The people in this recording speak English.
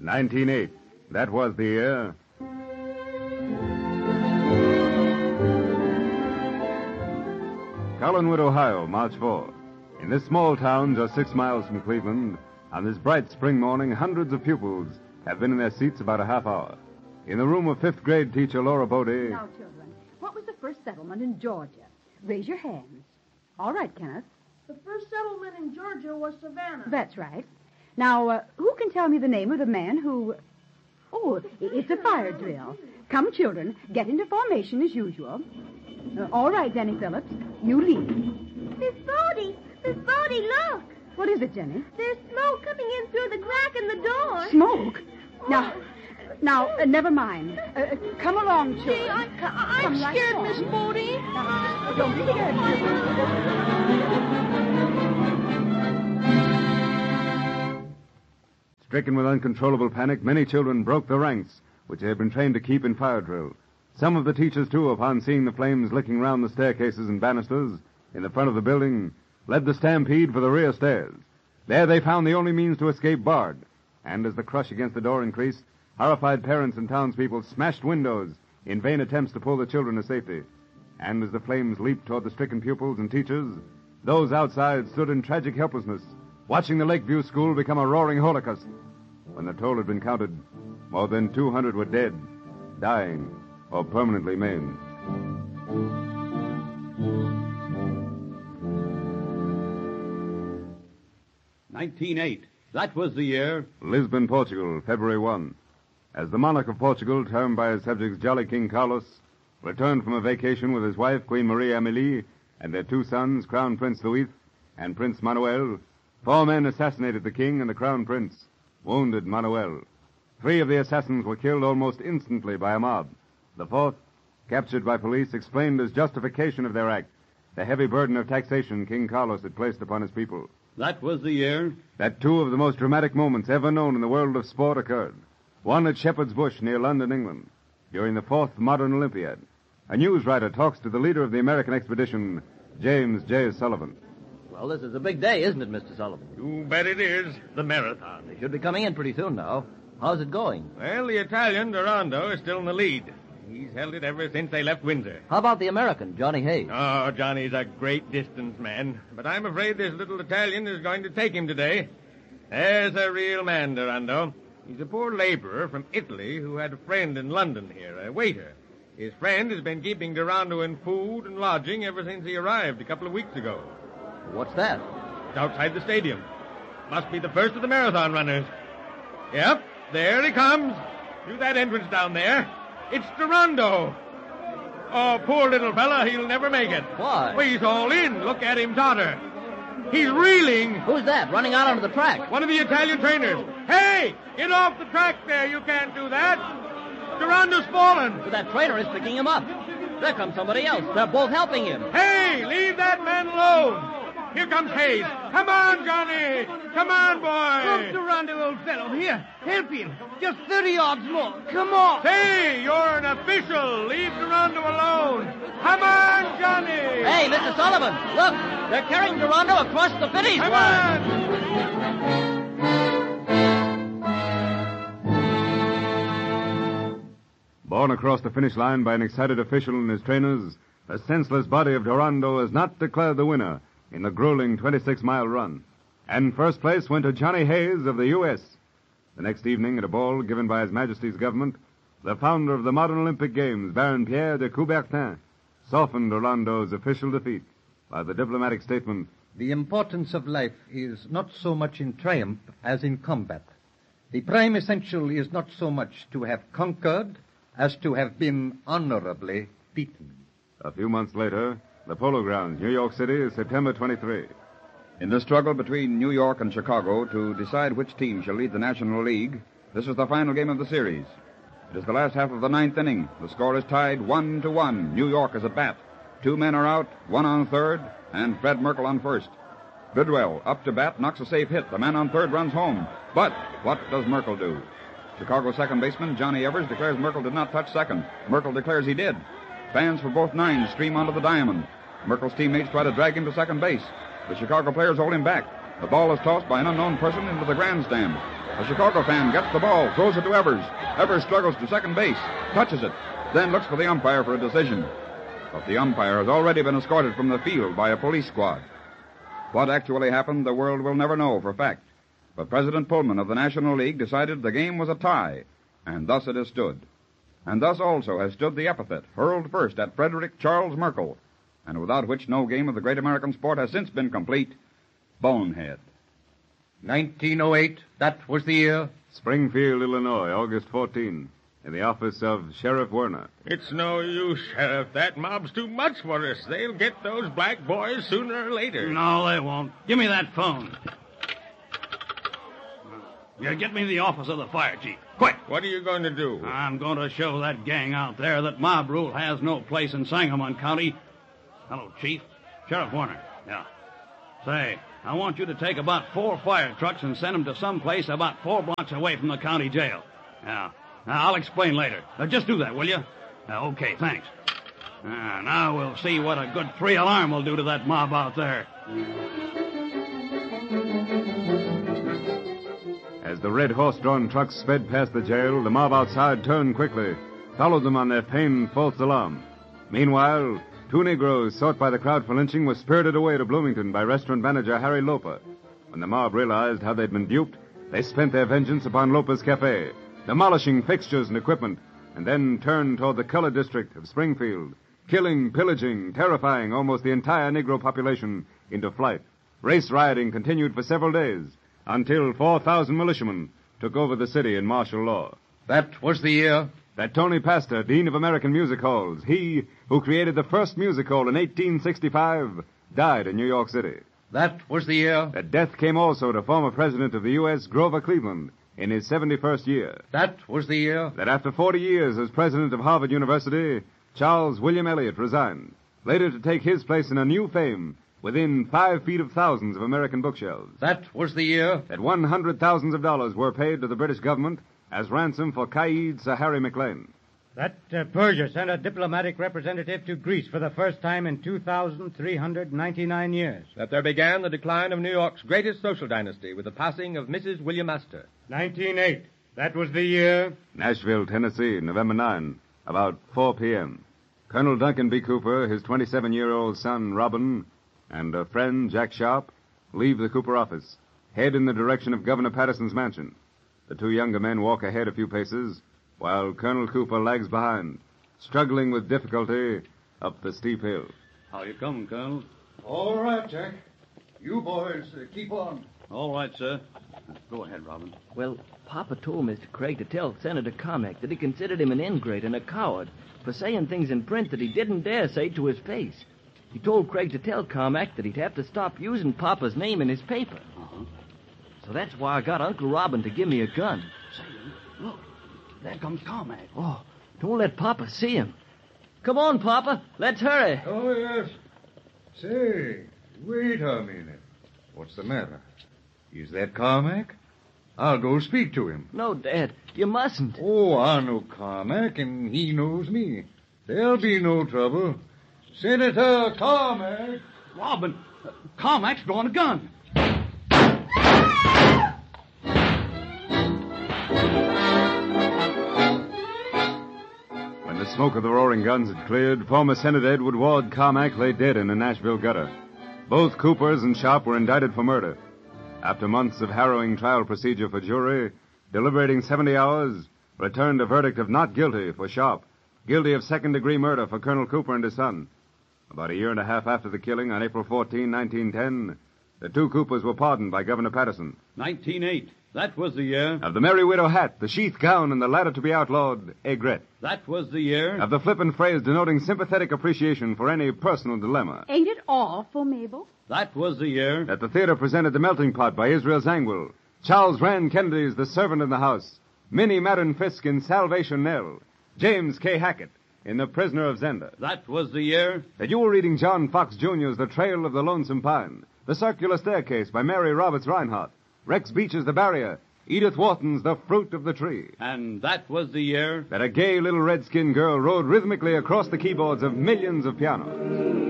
1908. That was the year. Collinwood, Ohio, March 4. In this small town just 6 miles from Cleveland, on this bright spring morning, hundreds of pupils have been in their seats about a half hour. In the room of 5th grade teacher Laura Bodie. Now, children, what was the first settlement in Georgia? Raise your hands. All right, Kenneth. The first settlement in Georgia was Savannah. That's right. Now, who can tell me the name of the man who... Oh, it's a fire drill. Come, children, get into formation as usual. All right, Jenny Phillips, you lead. Miss Bodie, look. What is it, Jenny? There's smoke coming in through the crack in the door. Smoke? Now, never mind. Come along, children. Gee, I'm scared, right, Miss Bodie. Don't be scared, Stricken with uncontrollable panic, many children broke the ranks, which they had been trained to keep in fire drill. Some of the teachers, too, upon seeing the flames licking round the staircases and banisters in the front of the building, led the stampede for the rear stairs. There they found the only means to escape barred, and as the crush against the door increased, horrified parents and townspeople smashed windows in vain attempts to pull the children to safety. And as the flames leaped toward the stricken pupils and teachers, those outside stood in tragic helplessness, watching the Lakeview School become a roaring holocaust. When the toll had been counted, more than 200 were dead, dying, or permanently maimed. '08. That was the year. Lisbon, Portugal, February 1. As the monarch of Portugal, termed by his subjects Jolly King Carlos, returned from a vacation with his wife, Queen Maria Amelie, and their 2 sons, Crown Prince Louis and Prince Manuel, 4 men assassinated the king and the Crown Prince, wounded Manuel. 3 of the assassins were killed almost instantly by a mob. The 4th, captured by police, explained as justification of their act the heavy burden of taxation King Carlos had placed upon his people. That was the year. That 2 of the most dramatic moments ever known in the world of sport occurred. One at Shepherd's Bush near London, England, during the 4th Modern Olympiad. A news writer talks to the leader of the American expedition, James J. Sullivan. Well, this is a big day, isn't it, Mr. Sullivan? You bet it is. The marathon. They should be coming in pretty soon now. How's it going? Well, the Italian, Durando, is still in the lead. He's held it ever since they left Windsor. How about the American, Johnny Hayes? Oh, Johnny's a great distance man. But I'm afraid this little Italian is going to take him today. There's a real man, Durando. He's a poor laborer from Italy who had a friend in London here, a waiter. His friend has been keeping Durando in food and lodging ever since he arrived a couple of weeks ago. What's that? It's outside the stadium. Must be the first of the marathon runners. Yep, there he comes. Through that entrance down there. It's Durando. Oh, poor little fella, he'll never make it. Why? Well, he's all in. Look at him totter. He's reeling. Who's that, running out onto the track? One of the Italian trainers. Hey, get off the track there. You can't do that. Durando's fallen. But that trainer is picking him up. There comes somebody else. They're both helping him. Hey, leave that man alone. Here comes Hayes. Come on, Johnny. Come on, boy. Look, Durando, old fellow. Here, help him. Just 30 yards more. Come on. Say, you're an official. Leave Durando alone. Come on, Johnny. Hey, Mr. Sullivan, look. They're carrying Durando across the finish Come line. on. Borne across the finish line by an excited official and his trainers, the senseless body of Durando is not declared the winner in the grueling 26-mile run. And first place went to Johnny Hayes of the U.S. The next evening, at a ball given by His Majesty's government, the founder of the modern Olympic Games, Baron Pierre de Coubertin, softened Durando's official defeat by the diplomatic statement, "The importance of life is not so much in triumph as in combat. The prime essential is not so much to have conquered as to have been honorably beaten." A few months later, the Polo Grounds, New York City, September 23. In the struggle between New York and Chicago to decide which team shall lead the National League, this is the final game of the series. It is the last half of the 9th inning. The score is tied 1-1. New York is at bat. 2 men are out, 1 on third, and Fred Merkle on first. Bidwell, up to bat, knocks a safe hit. The man on third runs home. But what does Merkle do? Chicago second baseman Johnny Evers declares Merkle did not touch second. Merkle declares he did. Fans for both nines stream onto the diamond. Merkle's teammates try to drag him to second base. The Chicago players hold him back. The ball is tossed by an unknown person into the grandstand. A Chicago fan gets the ball, throws it to Evers. Evers struggles to second base, touches it, then looks for the umpire for a decision. But the umpire has already been escorted from the field by a police squad. What actually happened, the world will never know for fact. But President Pullman of the National League decided the game was a tie, and thus it has stood. And thus also has stood the epithet hurled first at Frederick Charles Merkle, and without which no game of the great American sport has since been complete, bonehead. 1908, that was the year. Springfield, Illinois, August 14, in the office of Sheriff Werner. It's no use, Sheriff. That mob's too much for us. They'll get those black boys sooner or later. No, they won't. Give me that phone. Yeah, get me to the office of the fire chief. Quick! What are you going to do? I'm going to show that gang out there that mob rule has no place in Sangamon County. Hello, Chief. Sheriff Warner. Yeah. Say, I want you to take about 4 fire trucks and send them to some place about 4 blocks away from the county jail. Yeah. Now, I'll explain later. Just do that, will you? Okay, thanks. Now we'll see what a good 3-alarm will do to that mob out there. As the red horse-drawn trucks sped past the jail, the mob outside turned quickly, followed them on their feigned false alarm. Meanwhile, 2 Negroes sought by the crowd for lynching were spirited away to Bloomington by restaurant manager Harry Loper. When the mob realized how they'd been duped, they spent their vengeance upon Loper's Cafe, demolishing fixtures and equipment, and then turned toward the colored district of Springfield, killing, pillaging, terrifying almost the entire Negro population into flight. Race rioting continued for several days, until 4,000 militiamen took over the city in martial law. That was the year. That Tony Pastor, Dean of American Music Halls, he who created the first music hall in 1865, died in New York City. That was the year. That death came also to former President of the U.S., Grover Cleveland, in his 71st year. That was the year. That after 40 years as president of Harvard University, Charles William Eliot resigned, later to take his place in a new fame within 5 feet of thousands of American bookshelves. That was the year. That $100,000 were paid to the British government as ransom for Caid Sir Harry McLean. That Persia sent a diplomatic representative to Greece for the first time in 2,399 years. That there began the decline of New York's greatest social dynasty with the passing of Mrs. William Astor. 1908. That was the year. Nashville, Tennessee, November 9, about 4 p.m. Colonel Duncan B. Cooper, his 27-year-old son, Robin, and a friend, Jack Sharp, leave the Cooper office, head in the direction of Governor Patterson's mansion. The 2 younger men walk ahead a few paces, while Colonel Cooper lags behind, struggling with difficulty up the steep hill. How you coming, Colonel? All right, Jack. You boys, keep on. All right, sir. Go ahead, Robin. Well, Papa told Mr. Craig to tell Senator Carmack that he considered him an ingrate and a coward for saying things in print that he didn't dare say to his face. He told Craig to tell Carmack that he'd have to stop using Papa's name in his paper. Uh-huh. So that's why I got Uncle Robin to give me a gun. Say, look, there comes Carmack. Oh, don't let Papa see him. Come on, Papa. Let's hurry. Oh, yes. Say, wait a minute. What's the matter? Is that Carmack? I'll go speak to him. No, Dad, you mustn't. Oh, I know Carmack, and he knows me. There'll be no trouble. Senator Carmack. Robin, Carmack's drawing a gun. When the smoke of the roaring guns had cleared, former Senator Edward Ward Carmack lay dead in a Nashville gutter. Both Coopers and Sharp were indicted for murder. After months of harrowing trial procedure for jury, deliberating 70 hours, returned a verdict of not guilty for Sharp, guilty of second-degree murder for Colonel Cooper and his son. About a year and a half after the killing, on April 14, 1910, the 2 Coopers were pardoned by Governor Patterson. 1908. That was the year. Of the Merry Widow hat, the sheath gown, and the ladder to be outlawed, aigrette. That was the year. Of the flippant phrase denoting sympathetic appreciation for any personal dilemma. Ain't it awful, Mabel? That was the year. That the theater presented The Melting Pot by Israel Zangwill, Charles Rand Kennedy's The Servant in the House, Minnie Madden Fisk in Salvation Nell, James K. Hackett in The Prisoner of Zenda. That was the year. That you were reading John Fox Jr.'s The Trail of the Lonesome Pine, The Circular Staircase by Mary Roberts Reinhardt, Rex Beach's The Barrier, Edith Wharton's The Fruit of the Tree. And that was the year. That a gay little red-skinned girl rode rhythmically across the keyboards of millions of pianos.